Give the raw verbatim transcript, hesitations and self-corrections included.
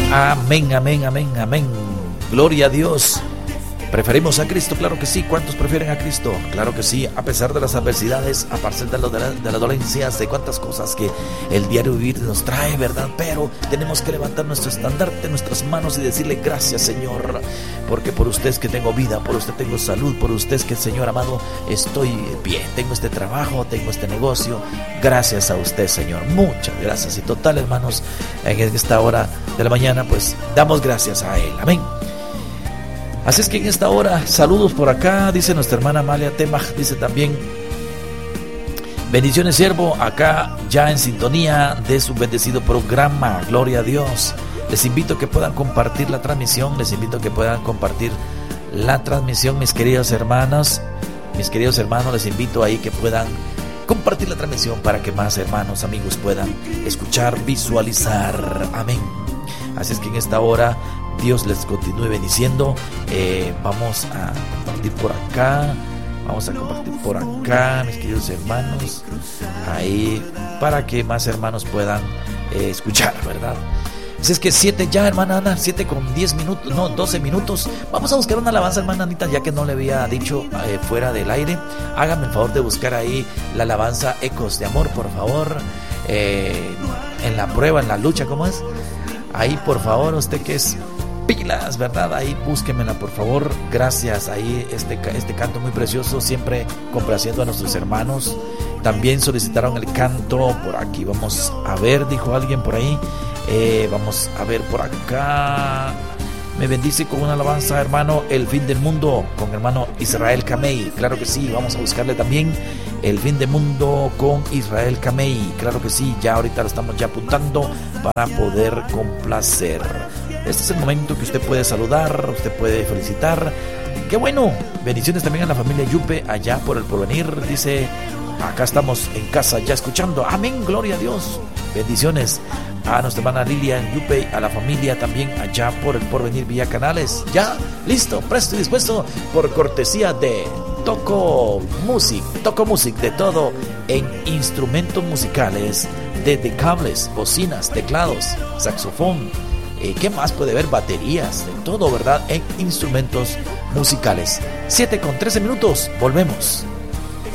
Amén, amén, amén, amén. Gloria a Dios. ¿Preferimos a Cristo? Claro que sí. ¿Cuántos prefieren a Cristo? Claro que sí. A pesar de las adversidades, a pesar de, lo de, la, de las dolencias, de cuántas cosas que el diario vivir nos trae, ¿verdad? Pero tenemos que levantar nuestro estandarte, nuestras manos y decirle gracias, Señor, porque por usted es que tengo vida, por usted tengo salud, por usted es que, Señor amado, estoy bien, tengo este trabajo, tengo este negocio. Gracias a usted, Señor. Muchas gracias. Y total, hermanos, en esta hora de la mañana, pues damos gracias a Él. Amén. Así es que en esta hora, saludos por acá, dice nuestra hermana Amalia Temaj, dice también, bendiciones siervo, acá ya en sintonía de su bendecido programa, gloria a Dios. Les invito a que puedan compartir la transmisión, les invito a que puedan compartir la transmisión, mis queridos hermanos, mis queridos hermanos, les invito ahí que puedan compartir la transmisión para que más hermanos, amigos puedan escuchar, visualizar, amén. Así es que en esta hora Dios les continúe bendiciendo. Eh, vamos a compartir por acá. Vamos a compartir por acá, mis queridos hermanos. Ahí, para que más hermanos puedan eh, escuchar, ¿verdad? Así es que siete ya, hermana Ana, siete con diez minutos, no, doce minutos. Vamos a buscar una alabanza, hermana Anita, ya que no le había dicho eh, fuera del aire. Hágame el favor de buscar ahí la alabanza Ecos de Amor, por favor. Eh, en la prueba, en la lucha, ¿cómo es? Ahí, por favor, usted que es pilas, ¿verdad? Ahí búsquemela, por favor. Gracias. Ahí este, este canto muy precioso, siempre complaciendo a nuestros hermanos. También solicitaron el canto por aquí. Vamos a ver, dijo alguien por ahí. Eh, vamos a ver por acá. Me bendice con una alabanza, hermano, El Fin del Mundo, con hermano Israel Kamei. Claro que sí, vamos a buscarle también El Fin del Mundo con Israel Kamei. Claro que sí, ya ahorita lo estamos ya apuntando para poder complacer. Este es el momento que usted puede saludar, usted puede felicitar. ¡Qué bueno! Bendiciones también a la familia Yupe allá por el Porvenir. Dice, acá estamos en casa ya escuchando. Amén, gloria a Dios. Bendiciones a nuestra hermana Lilian Yupe, a la familia también allá por el Porvenir Villa Canales. Ya, listo, presto y dispuesto por cortesía de Toco Music. Toco Music, de todo en instrumentos musicales, desde cables, bocinas, teclados, saxofón. Eh, ¿Qué más puede haber? Baterías, de todo, ¿verdad? En instrumentos musicales. siete con trece minutos, volvemos.